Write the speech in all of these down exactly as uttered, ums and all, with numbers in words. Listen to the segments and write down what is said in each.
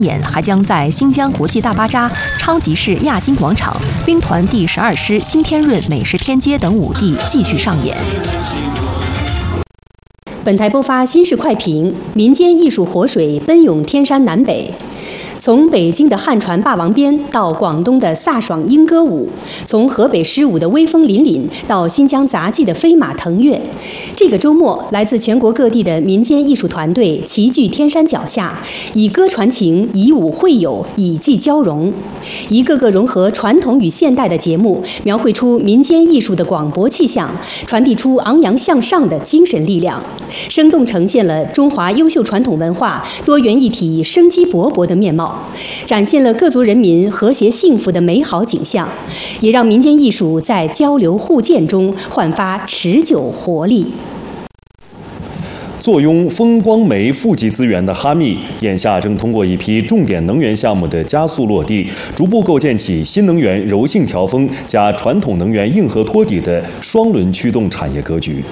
演还将在新疆国际大巴扎、昌吉市亚新广场、兵团第十二师新天润美食天街等五地继续上演。 本台播发新式快评：民间艺术活水奔涌天山南北。从北京的汉船霸王鞭到广东的飒爽莺歌舞，从河北狮舞的威风凛凛到新疆杂技的飞马腾跃，这个周末，来自全国各地的民间艺术团队齐聚天山脚下，以歌传情，以舞会友，以技交融。一个个融合传统与现代的节目，描绘出民间艺术的广博气象，传递出昂扬向上的精神力量，生动呈现了中华优秀传统文化多元一体、生机勃勃的面貌。展现了各族人民和谐幸福的美好景象，也让民间艺术在交流互鉴中焕发持久活力。 坐拥风光煤富集资源的哈密，眼下正通过一批重点能源项目的加速落地，逐步构建起新能源柔性调峰加传统能源硬核托底的双轮驱动产业格局。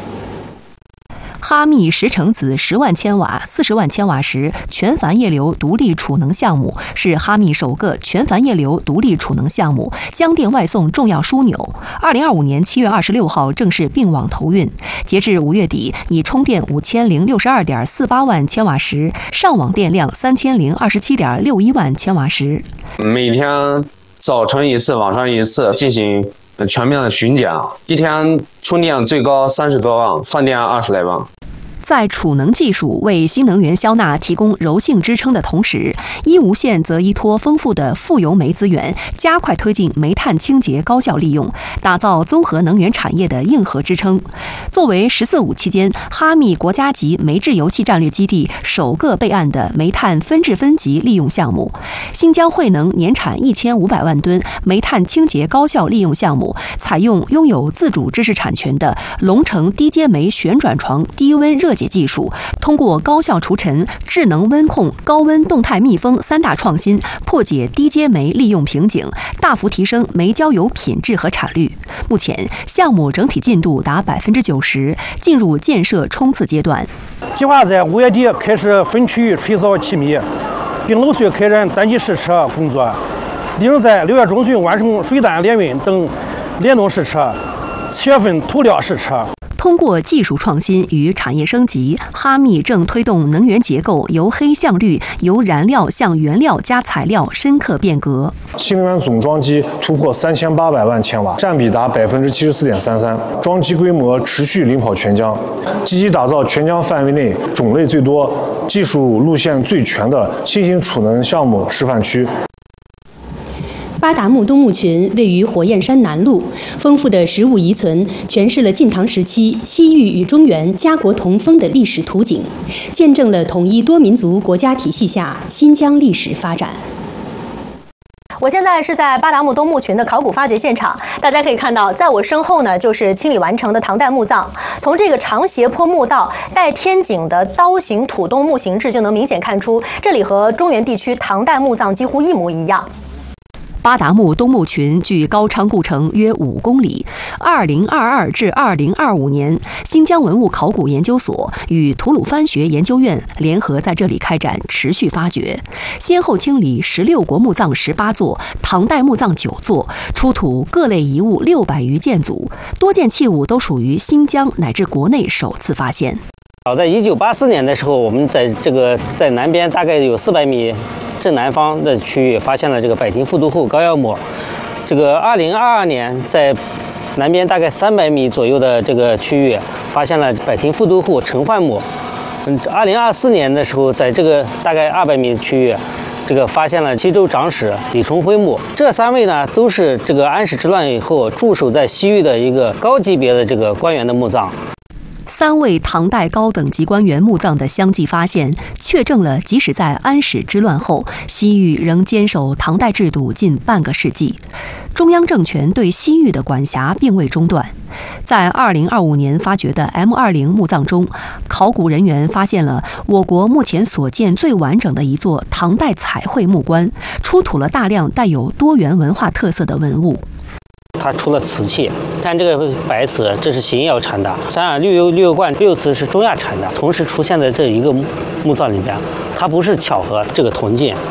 哈密石城子十万千瓦、四十万千瓦时全钒液流独立储能项目是哈密首个全钒液流独立储能项目，江电外送重要枢纽。二零二五年七月二十六号正式并网投运，截至五月底，已充电五千零六十二点四八万千瓦时，上网电量三千零二十七点六一万千瓦时。 每天早晨一次，晚上一次进行全面的巡检，一天充电最高三十多万，放电二十来万。 在储能技术为新能源消纳提供柔性支撑的同时，一无线则依托丰富的富油煤资源，加快推进煤炭清洁高效利用，打造综合能源产业的硬核支撑。作为“十四五”期间哈密国家级煤制油气战略基地首个备案的煤炭分制分级利用项目，新疆汇能年产一千五百万吨煤炭清洁高效利用项目，采用拥有自主知识产权的龙城低阶煤旋转床低温热解技术，通过高效除尘、智能温控、高温动态密封三大创新，破解低阶煤利用瓶颈，大幅提升煤焦油品质和产率。目前，项目整体进度达百分之九十，进入建设冲刺阶段。 计划在五月底开始分区域吹扫气密，并陆续开展单级试车工作，力争在六月中旬完成水弹联运等联动试车，七月份涂料试车。 通过技术创新与产业升级，哈密正推动能源结构由黑向绿、由燃料向原料加材料深刻变革。 新能源总装机突破三千八百万千瓦，占比达百分之七十四点三三，装机规模持续领跑全疆，积极打造全疆范围内种类最多、技术路线最全的新型储能项目示范区。 巴达木东木群位于火焰山南麓，丰富的实物遗存诠释了晋唐时期西域与中原家国同风的历史图景，见证了统一多民族国家体系下新疆历史发展。 我现在是在巴达木东木群的考古发掘现场，大家可以看到，在我身后呢就是清理完成的唐代墓葬。从这个长斜坡墓道带天井的刀形土洞木形制，就能明显看出这里和中原地区唐代墓葬几乎一模一样。 巴达木东木群距高昌故城约五公里。二零二二至二零二五年，新疆文物考古研究所与吐鲁番学研究院联合在这里开展持续发掘，先后清理十六国墓葬十八座、唐代墓葬九座，出土各类遗物六百余件组，多件器物都属于新疆乃至国内首次发现。 早在一九八四年的时候，我们在这个在南边大概有四百米正南方的区域发现了这个百亭复读户膏药墓。这个二零二二年在南边大概三百米左右的这个区域发现了百亭复读户陈焕墓。嗯，二零二四年的时候，在这个大概二百米的区域，这个发现了西周长史李重辉墓。这三位呢，都是这个安史之乱以后驻守在西域的一个高级别的这个官员的墓葬。 三位唐代高等级官员墓葬的相继发现，确证了即使在安史之乱后，西域仍坚守唐代制度近半个世纪，中央政权对西域的管辖并未中断。在二零二五年发掘的 M 二零 墓葬中，考古人员发现了我国目前所见最完整的一座唐代彩绘木棺，出土了大量带有多元文化特色的文物。 它出了瓷器。看这个白瓷，这是邢窑产的，三二六六六罐六瓷是中亚产的，同时出现在这一个墓墓葬里边，它不是巧合，这个铜镜